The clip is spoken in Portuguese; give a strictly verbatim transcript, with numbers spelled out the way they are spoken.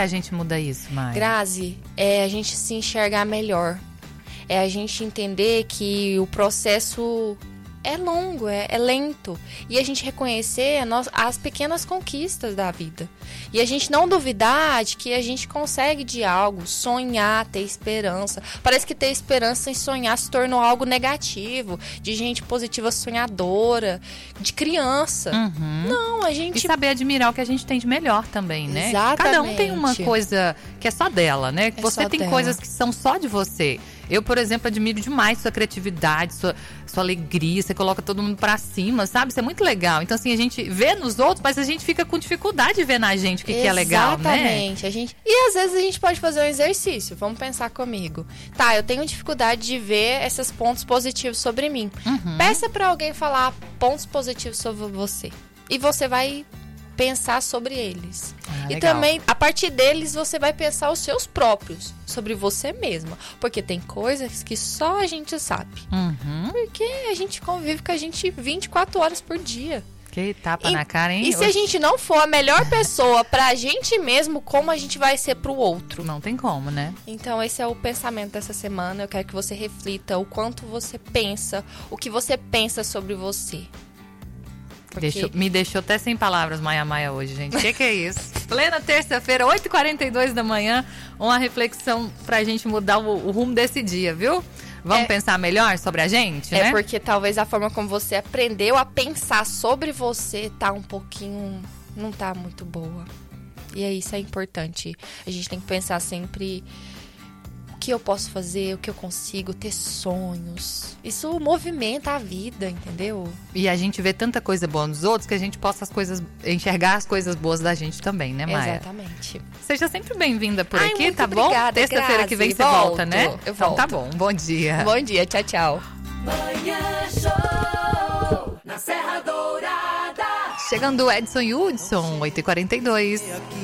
que a gente muda isso, Maia? Grazi, é a gente se enxergar melhor. É a gente entender que o processo é longo, é, é lento. E a gente reconhecer a no, as pequenas conquistas da vida. E a gente não duvidar de que a gente consegue de algo, sonhar, ter esperança. Parece que ter esperança em sonhar se tornou algo negativo, de gente positiva sonhadora, de criança. Uhum. Não, a gente... E saber admirar o que a gente tem de melhor também, né? Exatamente. Cada um tem uma coisa que é só dela, né? É você só tem dela. coisas que são só de você. Eu, por exemplo, admiro demais sua criatividade, sua, sua alegria, você coloca todo mundo pra cima, sabe? Isso é muito legal. Então, assim, a gente vê nos outros, mas a gente fica com dificuldade de ver na gente o que, que é legal, né? Exatamente. A gente... E às vezes a gente pode fazer um exercício. Vamos pensar comigo. Tá, eu tenho dificuldade de ver esses pontos positivos sobre mim. Uhum. Peça pra alguém falar pontos positivos sobre você. E você vai pensar sobre eles. Ah, e legal. também, a partir deles, você vai pensar os seus próprios, sobre você mesma. Porque tem coisas que só a gente sabe. Uhum. Porque a gente convive com a gente vinte e quatro horas por dia. Que tapa E, na cara, hein? e se a gente não for a melhor pessoa pra gente mesmo, como a gente vai ser pro outro? Não tem como, né? Então esse é o pensamento dessa semana. Eu quero que você reflita o quanto você pensa, o que você pensa sobre você. Porque... Deixou, me deixou até sem palavras, Maia Maia, hoje, gente. O que, que é isso? Plena terça-feira, oito e quarenta e dois da manhã, uma reflexão pra gente mudar o, o rumo desse dia, viu? Vamos é, pensar melhor sobre a gente, é né? É porque talvez a forma como você aprendeu a pensar sobre você tá um pouquinho... não tá muito boa. E é isso, é importante. A gente tem que pensar sempre... o que eu posso fazer, o que eu consigo, ter sonhos. Isso movimenta a vida, entendeu? E a gente vê tanta coisa boa nos outros que a gente possa as coisas, enxergar as coisas boas da gente também, né, Maia? Exatamente. Seja sempre bem-vinda por Ai, aqui, muito tá bom? obrigada, Terça-feira que vem Grazi. você Volto, volta, né? eu então volto. tá bom, bom dia. Bom dia, tchau, tchau. Manhã Show na Serra Dourada. Chegando o Edson e Hudson, oito e quarenta e dois.